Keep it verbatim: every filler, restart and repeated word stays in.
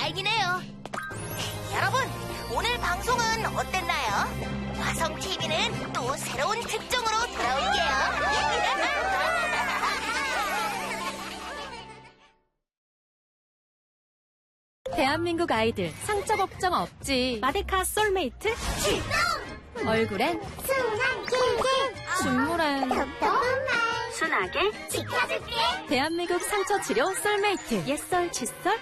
다행이네요. 여러분, 오늘 방송은 어땠나요? 화성티비는 또 새로운 특종으로 돌아올게요. 대한민국 아이들 상처 걱정 없지. 마데카 솔메이트 출동! 얼굴엔 순한 길게 중물엔 똑똑한 말 순하게 지켜줄게. 대한민국 상처 치료 솔메이트. 옛설 칫솔